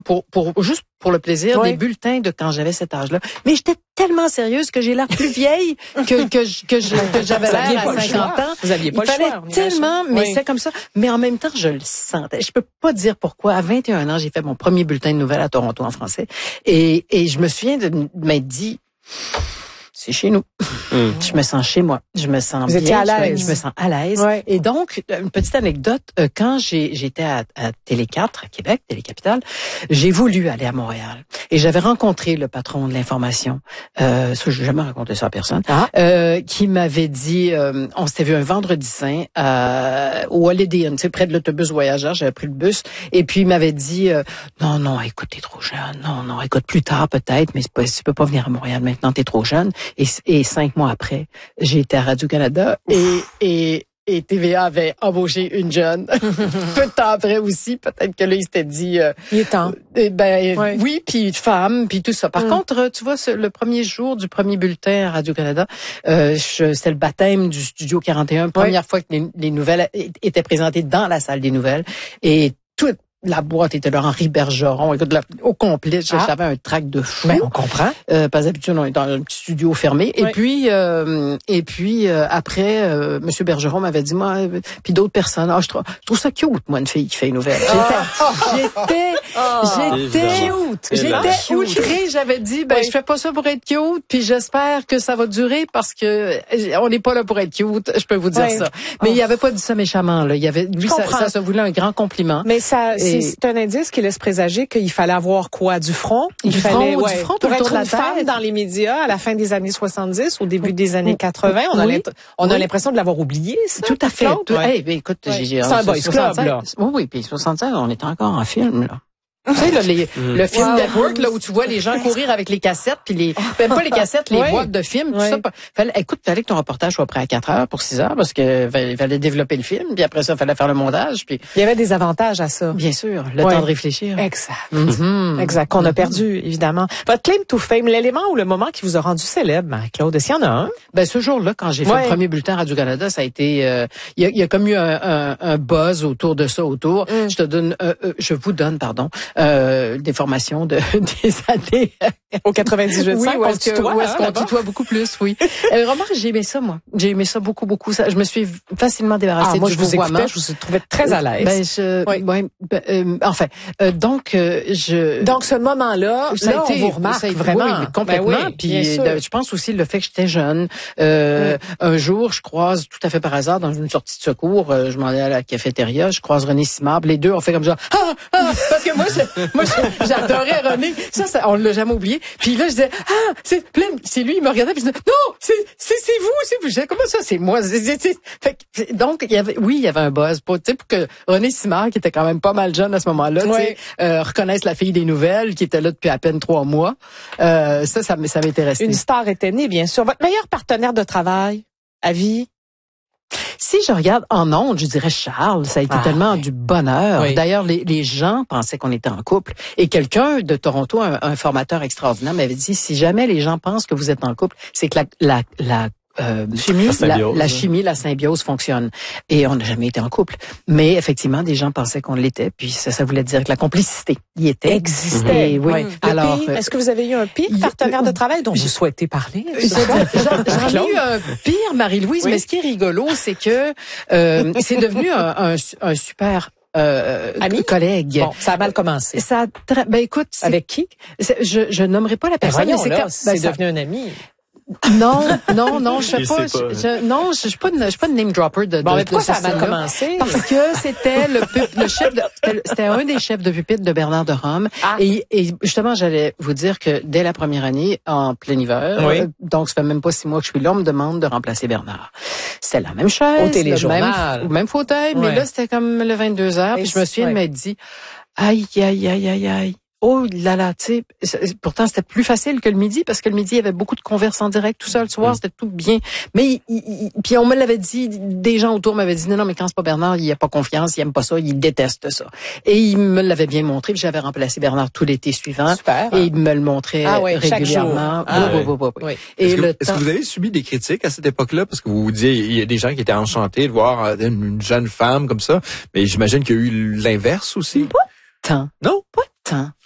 juste pour le plaisir, des bulletins de quand j'avais cet âge-là. Mais j'étais tellement sérieuse que j'ai l'air plus vieille que j'avais l'air à 50 ans. Vous aviez pas le choix. Il fallait tellement, mais c'est comme ça. Mais en même temps, je le sentais. Je peux pas dire pourquoi. À 21 ans, j'ai fait mon premier bulletin de nouvelles à Toronto en français. Et je me souviens de m'être dit, c'est chez nous. Je me sens chez moi. Je me sens Vous étiez à l'aise. Je me sens à l'aise. Ouais. Et donc, une petite anecdote, quand j'étais à Télé 4, à Québec, Télé-Capitale, j'ai voulu aller à Montréal. Et j'avais rencontré le patron de l'information. Ça, j'ai jamais raconté ça à personne. Qui m'avait dit, on s'était vu un vendredi saint au Holiday Inn, tu sais, près de l'autobus voyageur. J'avais pris le bus. Et puis, il m'avait dit, non, écoute, t'es trop jeune. Non, écoute, plus tard peut-être, mais tu peux pas venir à Montréal maintenant, t'es trop jeune. Et 5 mois après, j'ai été à Radio-Canada et TVA avait embauché une jeune. Peu de temps après aussi, peut-être que là, il s'était dit... il est temps. Oui, puis femme, puis tout ça. Par contre, tu vois, le premier jour du premier bulletin à Radio-Canada, c'était le baptême du Studio 41. Première fois que les nouvelles étaient présentées dans la salle des nouvelles. Et toute la boîte était là, Henri Bergeron, écoute, au complet, j'avais un trac de fou. Ben, on comprend. Parce d'habitude, on est dans un petit studio fermé. Et puis, après, Monsieur Bergeron m'avait dit, moi, puis d'autres personnes, je trouve ça cute, moi, une fille qui fait une nouvelle. J'étais outrée, j'avais dit, je fais pas ça pour être cute, puis j'espère que ça va durer parce que on n'est pas là pour être cute, je peux vous dire ça. Mais il avait pas dit ça méchamment, là. Il avait, lui, ça se voulait un grand compliment. Mais c'est un indice qui laisse présager qu'il fallait avoir quoi? Du front? Du front pour être une femme dans les médias à la fin des années 70, au début des années 80. On a l'impression de l'avoir oublié, ça. Tout à fait. Écoute, c'est un boys club, là. Oui, puis 76, on était encore en film, là. Tu sais, là, le film network, là, où tu vois les gens courir avec les cassettes, puis pas les cassettes, les boîtes de films, tout ça. Fallait que ton reportage soit prêt à 4 heures pour 6 heures, parce que fallait développer le film, puis après ça, fallait faire le montage, puis. Il y avait des avantages à ça. Bien sûr. Le temps de réfléchir. Exact. Exact. Qu'on a perdu, évidemment. Votre claim to fame, l'élément ou le moment qui vous a rendu célèbre, Marie-Claude, est-ce qu'il y en a un? Ce jour-là, quand j'ai fait le premier bulletin Radio-Canada, ça a été, il y a comme eu un buzz autour de ça, je vous donne, des formations des années au 98. Oui, où est-ce qu'on tutoie beaucoup plus, oui. Remarque, j'ai aimé ça, moi. J'ai aimé ça beaucoup. Je me suis facilement débarrassée du vouvoiement. Je vous trouvais très à l'aise. Donc ce moment-là, on vous remarque vraiment. Oui, complètement. Puis je pense aussi le fait que j'étais jeune. Un jour, je croise tout à fait par hasard dans une sortie de secours, je m'en allais à la cafétéria, je croise René Simard, les deux on fait comme ça. Parce que moi j'adorais René. Ça on l'a jamais oublié. Puis là je disais c'est lui, il me regardait puis je disais non, c'est vous. Je disais comment ça c'est moi. Donc il y avait un buzz pour que René Simard qui était quand même pas mal jeune à ce moment-là, reconnaisse la fille des nouvelles qui était là depuis à peine 3 mois. Ça m'était resté. Une star était née, bien sûr. Votre meilleur partenaire de travail à vie? Si je regarde en ondes, je dirais Charles. Ça a été tellement du bonheur. Oui. D'ailleurs, les gens pensaient qu'on était en couple. Et quelqu'un de Toronto, un formateur extraordinaire, m'avait dit, si jamais les gens pensent que vous êtes en couple, c'est que la chimie, la symbiose fonctionne. Et on n'a jamais été en couple. Mais effectivement, des gens pensaient qu'on l'était. Puis ça voulait dire que la complicité y était. Existait. Oui. Alors, est-ce que vous avez eu un pire partenaire de travail dont vous souhaitez parler? J'en ai eu un pire, Marie-Louise. Mais ce qui est rigolo, c'est que c'est devenu un super collègue. Bon, ça a mal commencé. Écoute, avec qui? Je nommerai pas la personne. Mais c'est devenu un ami. Non, je suis pas une name dropper de. Bon, mais pourquoi ça a mal commencé? Parce que c'était c'était un des chefs de pupitre de Bernard de Rome. Et justement, j'allais vous dire que dès la première année, en plein hiver, donc ça fait même pas 6 mois que je suis là, on me demande de remplacer Bernard. C'était la même chaise, au téléjournal, le même fauteuil, mais là c'était comme le 22 heures. Puis je me souviens de m'être dit, aïe. Oh là là, tu sais, pourtant c'était plus facile que le midi parce que le midi il y avait beaucoup de converses en direct, tout ça le soir, c'était tout bien. Mais puis on me l'avait dit, des gens autour m'avaient dit non mais quand c'est pas Bernard, il a pas confiance, il aime pas ça, il déteste ça. Et il me l'avait bien montré, puis j'avais remplacé Bernard tout l'été suivant. Super. Et il me le montrait régulièrement. Oui. Est-ce que vous avez subi des critiques à cette époque-là parce que vous vous disiez il y a des gens qui étaient enchantés de voir une jeune femme comme ça, mais j'imagine qu'il y a eu l'inverse aussi. Pas tant. Non, pas tant.